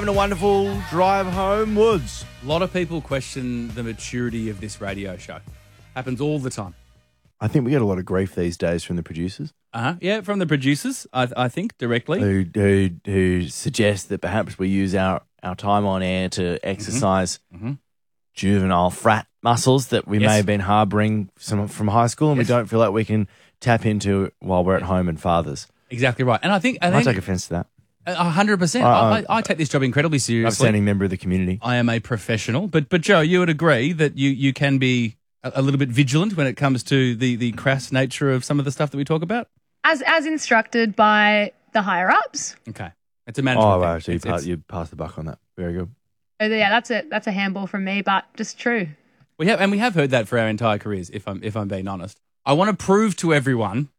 Having a wonderful drive home, Woods. A lot of people question the maturity of this radio show. Happens all the time. I think we get a lot of grief these days from the producers Yeah, from the producers, I think, directly. who suggest that perhaps we use our time on air to exercise juvenile frat muscles that we Yes. may have been harbouring from high school, and we don't feel like we can tap into while we're at home and fathers. Exactly right. And I think I take offence to that. 100%. I take this job incredibly seriously. Upstanding member of the community. I am a professional. But Joe, you would agree that you can be a little bit vigilant when it comes to the crass nature of some of the stuff that we talk about? As instructed by the higher-ups. Okay. It's a management Oh, thing. wow. So you passed the buck on that. Very good. So yeah, that's a handball from me, but just true. We have heard that for our entire careers, if I'm being honest. I want to prove to everyone